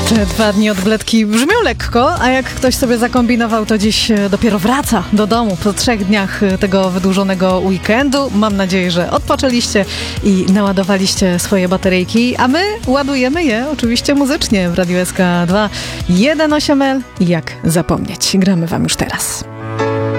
Te 2 dni odbledki brzmią lekko, a jak ktoś sobie zakombinował, to dziś dopiero wraca do domu po 3 dniach tego wydłużonego weekendu. Mam nadzieję, że odpoczęliście i naładowaliście swoje bateryjki, a my ładujemy je oczywiście muzycznie w Radiu SK2 1.8L. Jak zapomnieć? Gramy wam już teraz.